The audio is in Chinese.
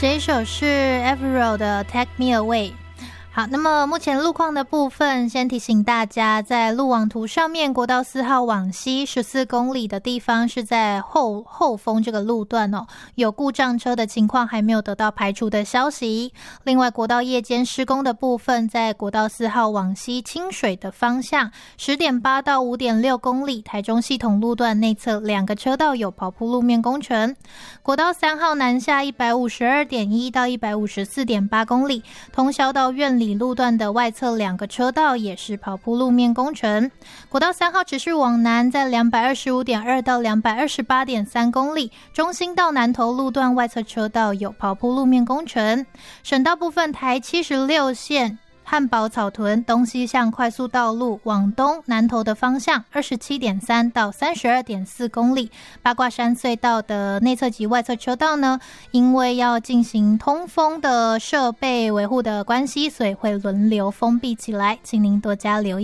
这一首是 Avril 的 Take Me Away。好，那么目前路况的部分，先提醒大家，在路网图上面，国道4号往西14公里的地方是在后丰这个路段哦，有故障车的情况还没有得到排除的消息。另外，国道夜间施工的部分，在国道4号往西清水的方向 10.8 到 5.6 公里，台中系统路段内侧2个车道有刨铺路面工程。国道3号南下 152.1 到 154.8 公里，通霄到苑里路段的外侧2个车道也是刨铺路面工程。国道3号持续往南，在 225.2 到 228.3 公里，中兴到南投路段外侧车道有刨铺路面工程。省道部分，台76线汉宝草屯东西向快速道路往东南投的方向 27.3 到 32.4 公里，八卦山隧道的内侧及外侧车道呢，因为要进行通风的设备维护的关系，所以会轮流封闭起来，请您多加留意。